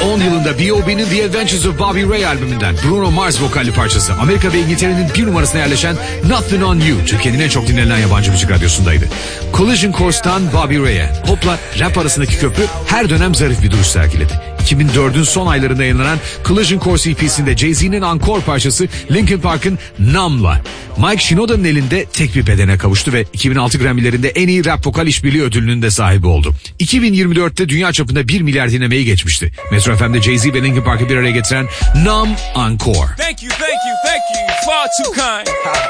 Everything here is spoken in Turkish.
2010 yılında B.O.B'nin The Adventures of Bobby Ray albümünden Bruno Mars vokalli parçası Amerika ve İngiltere'nin bir numarasına yerleşen Nothing on You Türkiye'nin en çok dinlenen yabancı müzik radyosundaydı. Collision Course'tan Bobby Ray'e popla rap arasındaki köprü her dönem zarif bir duruş sergiledi. 2004'ün son aylarında yayınlanan Collision Course EP'sinde Jay-Z'nin ankor parçası Linkin Park'ın Numb'la Mike Shinoda'nın elinde tek bir bedene kavuştu ve 2006 Grammy'lerinde en iyi rap vokal işbirliği ödülünün de sahibi oldu. 2024'te dünya çapında 1 milyar dinlemeyi geçmişti. Metro FM'de Jay-Z ve Linkin Park'ı bir araya getiren Numb Encore. Thank you, far too kind.